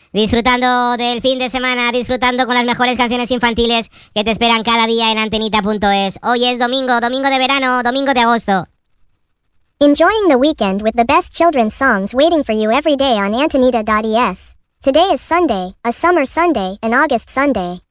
Disfrutando del fin de semana, disfrutando con las mejores canciones infantiles que te esperan cada día en Antenita.es. Hoy es domingo, domingo de verano, domingo de agosto. Enjoying the weekend with the best children's songs waiting for you every day on Antenita.es. Today is Sunday, a summer Sunday, an August Sunday.